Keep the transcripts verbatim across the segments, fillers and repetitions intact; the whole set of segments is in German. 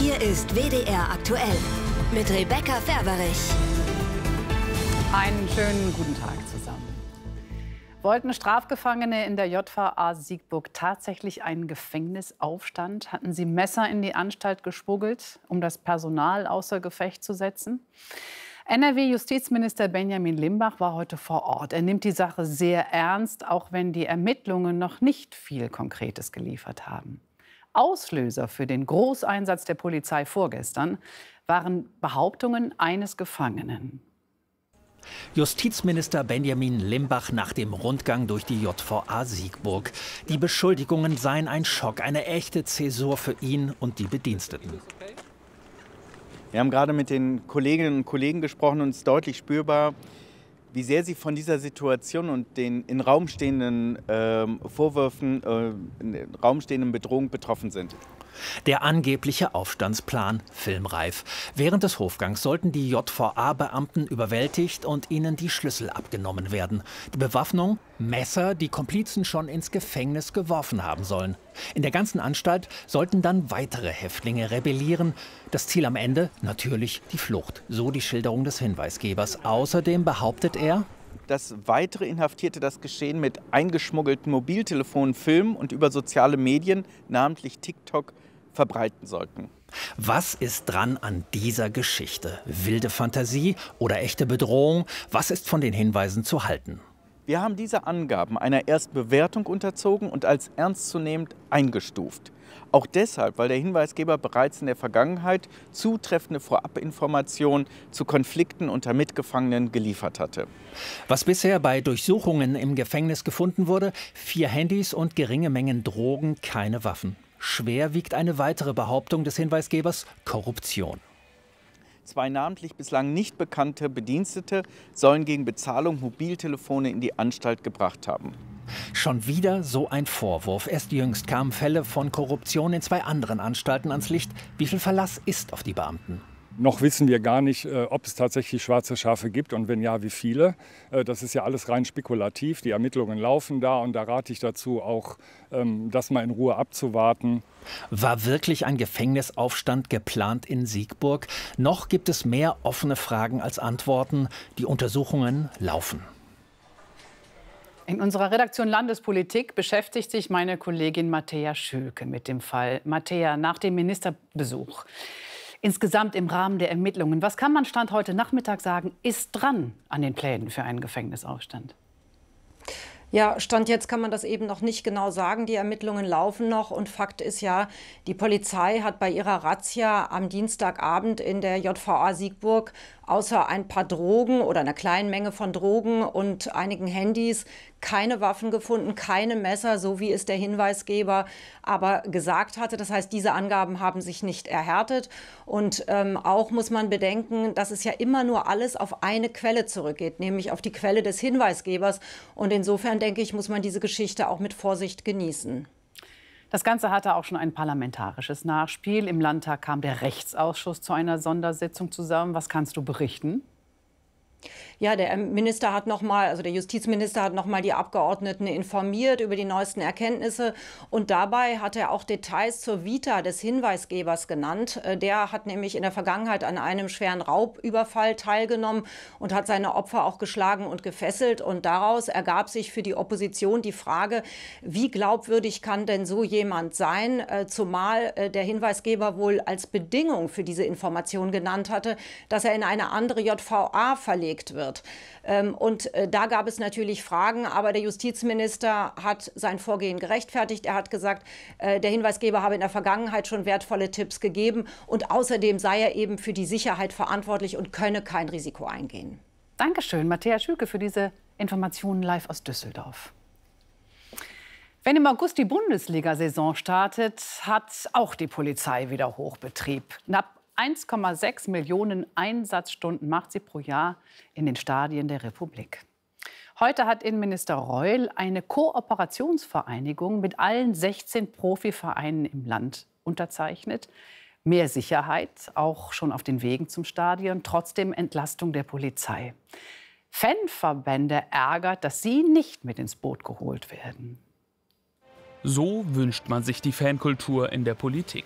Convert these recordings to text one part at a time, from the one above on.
Hier ist W D R aktuell mit Rebecca Ferberich. Einen schönen guten Tag zusammen. Wollten Strafgefangene in der J V A Siegburg tatsächlich einen Gefängnisaufstand? Hatten sie Messer in die Anstalt geschmuggelt, um das Personal außer Gefecht zu setzen? N R W-Justizminister Benjamin Limbach war heute vor Ort. Er nimmt die Sache sehr ernst, auch wenn die Ermittlungen noch nicht viel Konkretes geliefert haben. Auslöser für den Großeinsatz der Polizei vorgestern waren Behauptungen eines Gefangenen. Justizminister Benjamin Limbach nach dem Rundgang durch die J V A Siegburg. Die Beschuldigungen seien ein Schock, eine echte Zäsur für ihn und die Bediensteten. Wir haben gerade mit den Kolleginnen und Kollegen gesprochen und es ist deutlich spürbar, wie sehr sie von dieser Situation und den in Raum stehenden äh, Vorwürfen, äh, in Raum stehenden Bedrohungen betroffen sind. Der angebliche Aufstandsplan filmreif. Während des Hofgangs sollten die J V A-Beamten überwältigt und ihnen die Schlüssel abgenommen werden. Die Bewaffnung? Messer, die Komplizen schon ins Gefängnis geworfen haben sollen. In der ganzen Anstalt sollten dann weitere Häftlinge rebellieren. Das Ziel am Ende? Natürlich die Flucht. So die Schilderung des Hinweisgebers. Außerdem behauptet er, dass weitere Inhaftierte das Geschehen mit eingeschmuggelten Mobiltelefonen filmen und über soziale Medien, namentlich TikTok, verbreiten sollten. Was ist dran an dieser Geschichte? Wilde Fantasie oder echte Bedrohung? Was ist von den Hinweisen zu halten? Wir haben diese Angaben einer Erstbewertung unterzogen und als ernstzunehmend eingestuft. Auch deshalb, weil der Hinweisgeber bereits in der Vergangenheit zutreffende Vorabinformationen zu Konflikten unter Mitgefangenen geliefert hatte. Was bisher bei Durchsuchungen im Gefängnis gefunden wurde: vier Handys und geringe Mengen Drogen, keine Waffen. Schwer wiegt eine weitere Behauptung des Hinweisgebers: Korruption. Zwei namentlich bislang nicht bekannte Bedienstete sollen gegen Bezahlung Mobiltelefone in die Anstalt gebracht haben. Schon wieder so ein Vorwurf. Erst jüngst kamen Fälle von Korruption in zwei anderen Anstalten ans Licht. Wie viel Verlass ist auf die Beamten? Noch wissen wir gar nicht, ob es tatsächlich schwarze Schafe gibt und wenn ja, wie viele. Das ist ja alles rein spekulativ. Die Ermittlungen laufen da und da rate ich dazu, auch das mal in Ruhe abzuwarten. War wirklich ein Gefängnisaufstand geplant in Siegburg? Noch gibt es mehr offene Fragen als Antworten. Die Untersuchungen laufen. In unserer Redaktion Landespolitik beschäftigt sich meine Kollegin Mattea Schülke mit dem Fall. Mattea, nach dem Ministerbesuch, insgesamt im Rahmen der Ermittlungen, was kann man Stand heute Nachmittag sagen, ist dran an den Plänen für einen Gefängnisaufstand? Ja, Stand jetzt kann man das eben noch nicht genau sagen. Die Ermittlungen laufen noch. Und Fakt ist ja, die Polizei hat bei ihrer Razzia am Dienstagabend in der J V A Siegburg außer ein paar Drogen oder einer kleinen Menge von Drogen und einigen Handys keine Waffen gefunden, keine Messer, so wie es der Hinweisgeber aber gesagt hatte. Das heißt, diese Angaben haben sich nicht erhärtet. Und ähm, auch muss man bedenken, dass es ja immer nur alles auf eine Quelle zurückgeht, nämlich auf die Quelle des Hinweisgebers. Und insofern, denke ich, muss man diese Geschichte auch mit Vorsicht genießen. Das Ganze hatte auch schon ein parlamentarisches Nachspiel. Im Landtag kam der Rechtsausschuss zu einer Sondersitzung zusammen. Was kannst du berichten? Ja, der Minister hat noch mal, also der Justizminister hat noch mal die Abgeordneten informiert über die neuesten Erkenntnisse. Und dabei hat er auch Details zur Vita des Hinweisgebers genannt. Der hat nämlich in der Vergangenheit an einem schweren Raubüberfall teilgenommen und hat seine Opfer auch geschlagen und gefesselt. Und daraus ergab sich für die Opposition die Frage, wie glaubwürdig kann denn so jemand sein? Zumal der Hinweisgeber wohl als Bedingung für diese Information genannt hatte, dass er in eine andere J V A verlegt wird. Und da gab es natürlich Fragen, aber der Justizminister hat sein Vorgehen gerechtfertigt. Er hat gesagt, der Hinweisgeber habe in der Vergangenheit schon wertvolle Tipps gegeben und außerdem sei er eben für die Sicherheit verantwortlich und könne kein Risiko eingehen. Dankeschön, Mattea Schülke, für diese Informationen live aus Düsseldorf. Wenn im August die Bundesliga-Saison startet, hat auch die Polizei wieder Hochbetrieb. Knapp eins Komma sechs Millionen Einsatzstunden macht sie pro Jahr in den Stadien der Republik. Heute hat Innenminister Reul eine Kooperationsvereinigung mit allen sechzehn Profivereinen im Land unterzeichnet. Mehr Sicherheit, auch schon auf den Wegen zum Stadion, trotzdem Entlastung der Polizei. Fanverbände ärgert, dass sie nicht mit ins Boot geholt werden. So wünscht man sich die Fankultur in der Politik.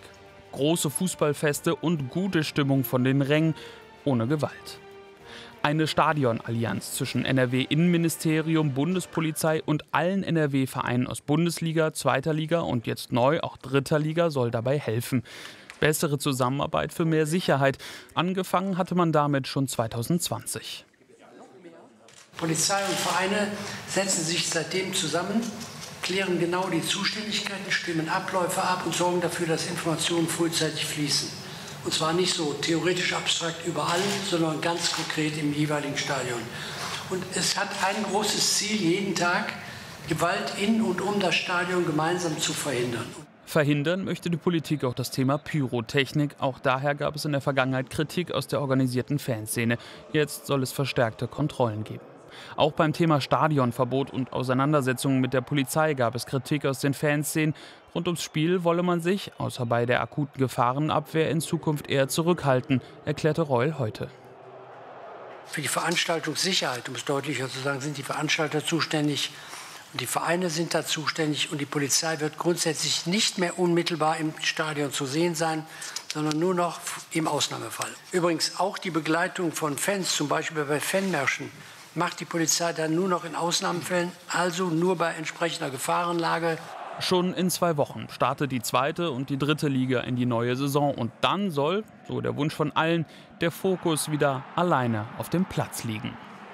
große Fußballfeste und gute Stimmung von den Rängen, ohne Gewalt. Eine Stadionallianz zwischen N R W-Innenministerium, Bundespolizei und allen N R W-Vereinen aus Bundesliga, zweiter Liga und jetzt neu auch dritter Liga soll dabei helfen. Bessere Zusammenarbeit für mehr Sicherheit. Angefangen hatte man damit schon zweitausendzwanzig. Polizei und Vereine setzen sich seitdem zusammen, klären genau die Zuständigkeiten, stimmen Abläufe ab und sorgen dafür, dass Informationen frühzeitig fließen. Und zwar nicht so theoretisch abstrakt überall, sondern ganz konkret im jeweiligen Stadion. Und es hat ein großes Ziel, jeden Tag Gewalt in und um das Stadion gemeinsam zu verhindern. Verhindern möchte die Politik auch das Thema Pyrotechnik. Auch daher gab es in der Vergangenheit Kritik aus der organisierten Fanszene. Jetzt soll es verstärkte Kontrollen geben. Auch beim Thema Stadionverbot und Auseinandersetzungen mit der Polizei gab es Kritik aus den Fanszenen. Rund ums Spiel wolle man sich, außer bei der akuten Gefahrenabwehr, in Zukunft eher zurückhalten, erklärte Reul heute. Für die Veranstaltungssicherheit, um es deutlicher zu sagen, sind die Veranstalter zuständig und die Vereine sind da zuständig. Und die Polizei wird grundsätzlich nicht mehr unmittelbar im Stadion zu sehen sein, sondern nur noch im Ausnahmefall. Übrigens auch die Begleitung von Fans, zum Beispiel bei Fanmärschen, macht die Polizei dann nur noch in Ausnahmefällen, also nur bei entsprechender Gefahrenlage. Schon in zwei Wochen startet die zweite und die dritte Liga in die neue Saison. Und dann soll, so der Wunsch von allen, der Fokus wieder alleine auf dem Platz liegen.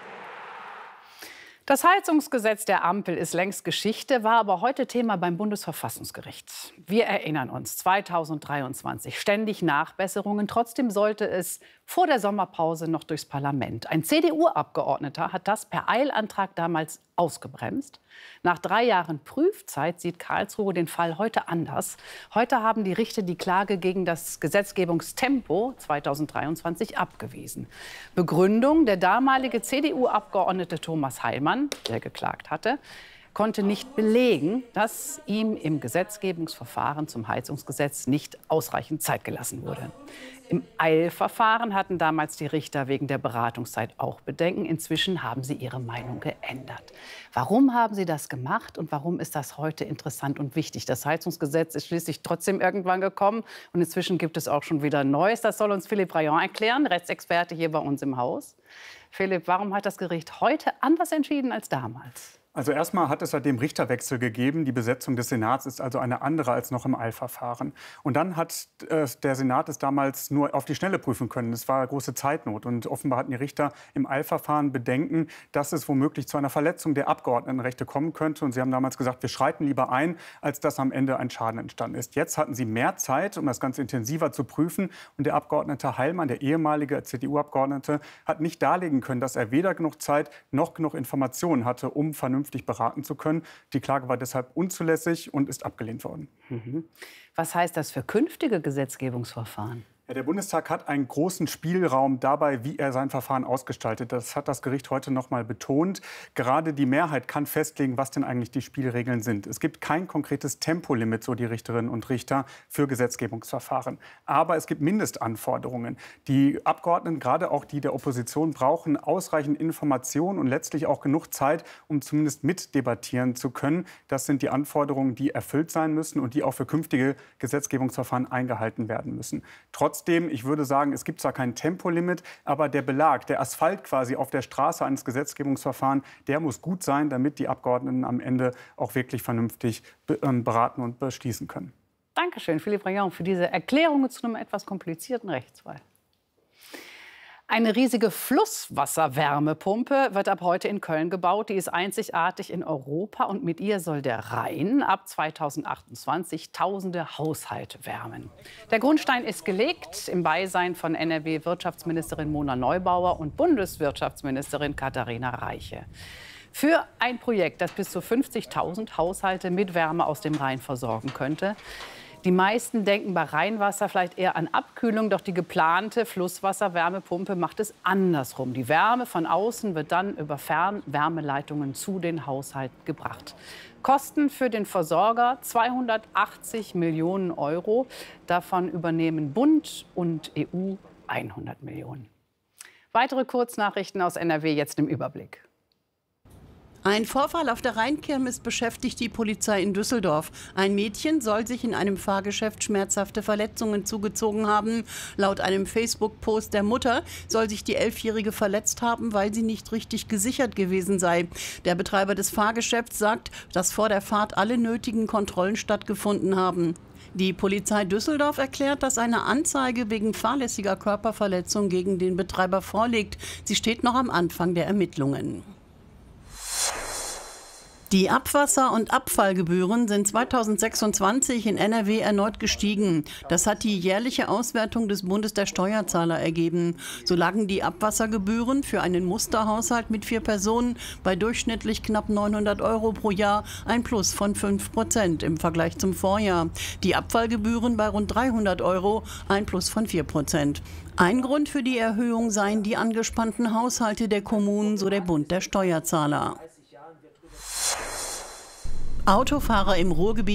Das Heizungsgesetz der Ampel ist längst Geschichte, war aber heute Thema beim Bundesverfassungsgericht. Wir erinnern uns, zweitausenddreiundzwanzig, ständig Nachbesserungen. Trotzdem sollte es vor der Sommerpause noch durchs Parlament. Ein C D U-Abgeordneter hat das per Eilantrag damals ausgebremst. Nach drei Jahren Prüfzeit sieht Karlsruhe den Fall heute anders. Heute haben die Richter die Klage gegen das Gesetzgebungstempo zweitausenddreiundzwanzig abgewiesen. Begründung: Der damalige C D U-Abgeordnete Thomas Heilmann, der geklagt hatte, konnte nicht belegen, dass ihm im Gesetzgebungsverfahren zum Heizungsgesetz nicht ausreichend Zeit gelassen wurde. Im Eilverfahren hatten damals die Richter wegen der Beratungszeit auch Bedenken. Inzwischen haben sie ihre Meinung geändert. Warum haben sie das gemacht und warum ist das heute interessant und wichtig? Das Heizungsgesetz ist schließlich trotzdem irgendwann gekommen und inzwischen gibt es auch schon wieder Neues. Das soll uns Philippe Rayon erklären, Rechtsexperte hier bei uns im Haus. Philipp, warum hat das Gericht heute anders entschieden als damals? Also erstmal hat es seitdem Richterwechsel gegeben. Die Besetzung des Senats ist also eine andere als noch im Eilverfahren. Und dann hat äh, der Senat es damals nur auf die Schnelle prüfen können. Es war große Zeitnot. Und offenbar hatten die Richter im Eilverfahren Bedenken, dass es womöglich zu einer Verletzung der Abgeordnetenrechte kommen könnte. Und sie haben damals gesagt, wir schreiten lieber ein, als dass am Ende ein Schaden entstanden ist. Jetzt hatten sie mehr Zeit, um das Ganze intensiver zu prüfen. Und der Abgeordnete Heilmann, der ehemalige C D U-Abgeordnete, hat nicht darlegen können, dass er weder genug Zeit noch genug Informationen hatte, um vernünftig beraten zu können. Die Klage war deshalb unzulässig und ist abgelehnt worden. Mhm. Was heißt das für künftige Gesetzgebungsverfahren? Ja, der Bundestag hat einen großen Spielraum dabei, wie er sein Verfahren ausgestaltet. Das hat das Gericht heute noch mal betont. Gerade die Mehrheit kann festlegen, was denn eigentlich die Spielregeln sind. Es gibt kein konkretes Tempolimit, so die Richterinnen und Richter, für Gesetzgebungsverfahren. Aber es gibt Mindestanforderungen. Die Abgeordneten, gerade auch die der Opposition, brauchen ausreichend Informationen und letztlich auch genug Zeit, um zumindest mitdebattieren zu können. Das sind die Anforderungen, die erfüllt sein müssen und die auch für künftige Gesetzgebungsverfahren eingehalten werden müssen. Trotzdem Trotzdem, ich würde sagen, es gibt zwar kein Tempolimit, aber der Belag, der Asphalt quasi auf der Straße eines Gesetzgebungsverfahrens, der muss gut sein, damit die Abgeordneten am Ende auch wirklich vernünftig beraten und beschließen können. Dankeschön, Philippe Rayon, für diese Erklärungen zu einem etwas komplizierten Rechtsfall. Eine riesige Flusswasserwärmepumpe wird ab heute in Köln gebaut. Die ist einzigartig in Europa und mit ihr soll der Rhein ab zweitausendachtundzwanzig tausende Haushalte wärmen. Der Grundstein ist gelegt im Beisein von N R W-Wirtschaftsministerin Mona Neubauer und Bundeswirtschaftsministerin Katharina Reiche. Für ein Projekt, das bis zu fünfzigtausend Haushalte mit Wärme aus dem Rhein versorgen könnte. Die meisten denken bei Rheinwasser vielleicht eher an Abkühlung, doch die geplante Flusswasserwärmepumpe macht es andersrum. Die Wärme von außen wird dann über Fernwärmeleitungen zu den Haushalten gebracht. Kosten für den Versorger zweihundertachtzig Millionen Euro. Davon übernehmen Bund und E U hundert Millionen. Weitere Kurznachrichten aus N R W jetzt im Überblick. Ein Vorfall auf der Rheinkirmes beschäftigt die Polizei in Düsseldorf. Ein Mädchen soll sich in einem Fahrgeschäft schmerzhafte Verletzungen zugezogen haben. Laut einem Facebook-Post der Mutter soll sich die Elfjährige verletzt haben, weil sie nicht richtig gesichert gewesen sei. Der Betreiber des Fahrgeschäfts sagt, dass vor der Fahrt alle nötigen Kontrollen stattgefunden haben. Die Polizei Düsseldorf erklärt, dass eine Anzeige wegen fahrlässiger Körperverletzung gegen den Betreiber vorliegt. Sie steht noch am Anfang der Ermittlungen. Die Abwasser- und Abfallgebühren sind zweitausendsechsundzwanzig in N R W erneut gestiegen. Das hat die jährliche Auswertung des Bundes der Steuerzahler ergeben. So lagen die Abwassergebühren für einen Musterhaushalt mit vier Personen bei durchschnittlich knapp neunhundert Euro pro Jahr, ein Plus von fünf Prozent im Vergleich zum Vorjahr. Die Abfallgebühren bei rund dreihundert Euro, ein Plus von vier Prozent. Ein Grund für die Erhöhung seien die angespannten Haushalte der Kommunen, so der Bund der Steuerzahler. Autofahrer im Ruhrgebiet